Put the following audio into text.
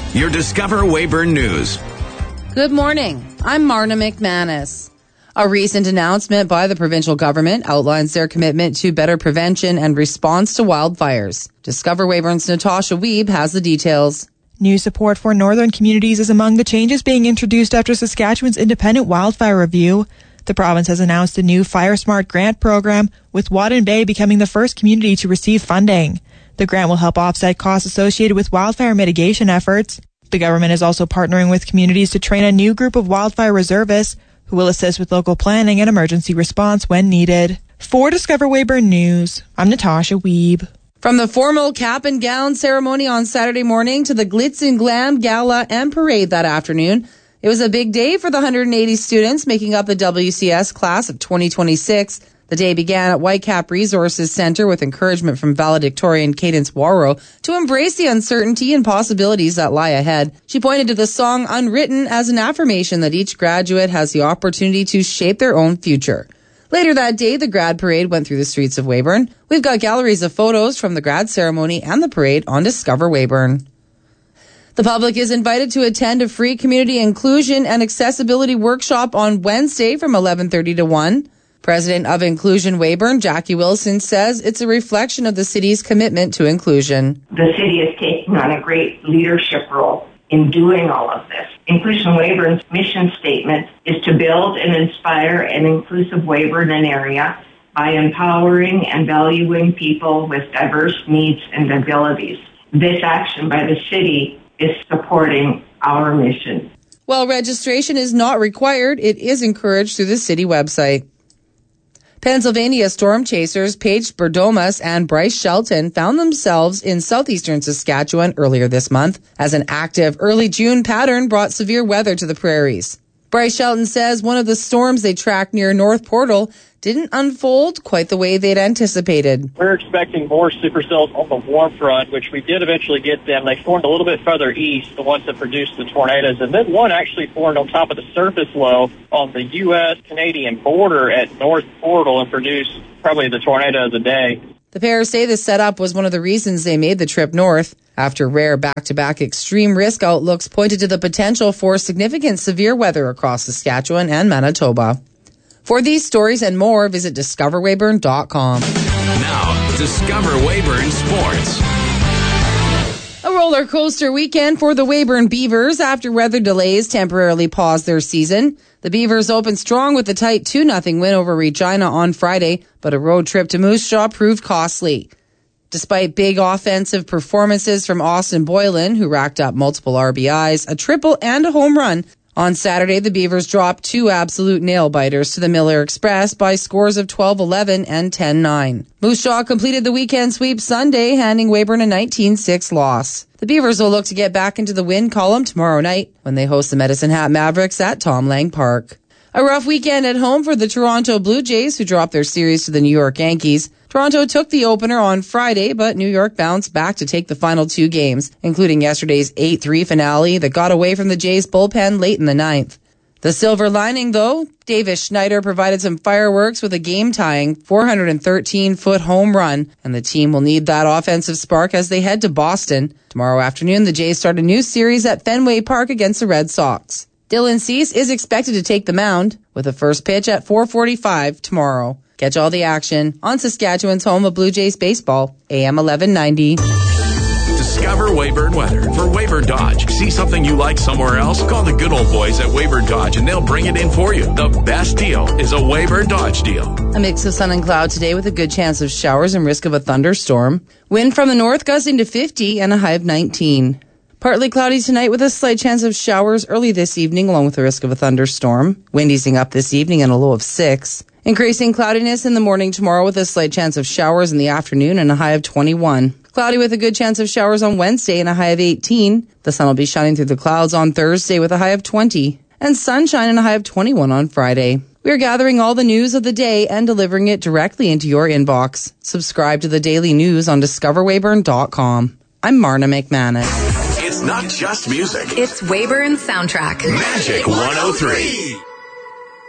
your Discover Weyburn News. Good morning. I'm Marna McManus. A recent announcement by the provincial government outlines their commitment to better prevention and response to wildfires. Discover Weyburn's Natasha Wiebe has the details. New support for northern communities is among the changes being introduced after Saskatchewan's independent wildfire review. The province has announced a new Fire Smart grant program, with Wadden Bay becoming the first community to receive funding. The grant will help offset costs associated with wildfire mitigation efforts. The government is also partnering with communities to train a new group of wildfire reservists who will assist with local planning and emergency response when needed. For Discover Weyburn News, I'm Natasha Wiebe. From the formal cap and gown ceremony on Saturday morning to the glitz and glam gala and parade that afternoon, it was a big day for the 180 students making up the WCS class of 2026. The day began at Whitecap Resources Centre with encouragement from valedictorian Cadence Warrow to embrace the uncertainty and possibilities that lie ahead. She pointed to the song Unwritten as an affirmation that each graduate has the opportunity to shape their own future. Later that day, the grad parade went through the streets of Weyburn. We've got galleries of photos from the grad ceremony and the parade on Discover Weyburn. The public is invited to attend a free community inclusion and accessibility workshop on Wednesday from 11:30 to 1. President of Inclusion Weyburn, Jackie Wilson, says it's a reflection of the city's commitment to inclusion. The city is taking on a great leadership role in doing all of this. Inclusion Weyburn's mission statement is to build and inspire an inclusive Weyburn area by empowering and valuing people with diverse needs and abilities. This action by the city is supporting our mission. While registration is not required, it is encouraged through the city website. Pennsylvania storm chasers Paige Berdomas and Bryce Shelton found themselves in southeastern Saskatchewan earlier this month as an active early June pattern brought severe weather to the prairies. Bryce Shelton says one of the storms they tracked near North Portal didn't unfold quite the way they'd anticipated. We're expecting more supercells on the warm front, which we did eventually get them. They formed a little bit further east, the ones that produced the tornadoes, and then one actually formed on top of the surface low on the U.S.-Canadian border at North Portal and produced probably the tornado of the day. The pair say the setup was one of the reasons they made the trip north. After rare back-to-back extreme risk outlooks pointed to the potential for significant severe weather across Saskatchewan and Manitoba. For these stories and more, visit discoverweyburn.com. Now, Discover Weyburn Sports. A roller coaster weekend for the Weyburn Beavers after weather delays temporarily paused their season. The Beavers opened strong with a tight 2-0 win over Regina on Friday, but a road trip to Moose Jaw proved costly. Despite big offensive performances from Austin Boylan, who racked up multiple RBIs, a triple and a home run, on Saturday, the Beavers dropped two absolute nail-biters to the Miller Express by scores of 12-11 and 10-9. Moose Jaw completed the weekend sweep Sunday, handing Weyburn a 19-6 loss. The Beavers will look to get back into the win column tomorrow night when they host the Medicine Hat Mavericks at Tom Lang Park. A rough weekend at home for the Toronto Blue Jays, who dropped their series to the New York Yankees. Toronto took the opener on Friday, but New York bounced back to take the final two games, including yesterday's 8-3 finale that got away from the Jays bullpen late in the ninth. The silver lining, though, Davis Schneider provided some fireworks with a game-tying 413-foot home run, and the team will need that offensive spark as they head to Boston. Tomorrow afternoon, the Jays start a new series at Fenway Park against the Red Sox. Dylan Cease is expected to take the mound with a first pitch at 4:45 tomorrow. Catch all the action on Saskatchewan's home of Blue Jays baseball, AM 1190. Discover Weyburn weather for Weyburn Dodge. See something you like somewhere else? Call the good old boys at Weyburn Dodge and they'll bring it in for you. The best deal is a Weyburn Dodge deal. A mix of sun and cloud today with a good chance of showers and risk of a thunderstorm. Wind from the north gusting to 50 and a high of 19. Partly cloudy tonight with a slight chance of showers early this evening along with the risk of a thunderstorm. Wind easing up this evening and a low of 6. Increasing cloudiness in the morning tomorrow with a slight chance of showers in the afternoon and a high of 21. Cloudy with a good chance of showers on Wednesday and a high of 18. The sun will be shining through the clouds on Thursday with a high of 20. And sunshine and a high of 21 on Friday. We are gathering all the news of the day and delivering it directly into your inbox. Subscribe to the daily news on discoverweyburn.com. I'm Marna McManus. It's not just music. It's Weyburn's soundtrack. Magic 103.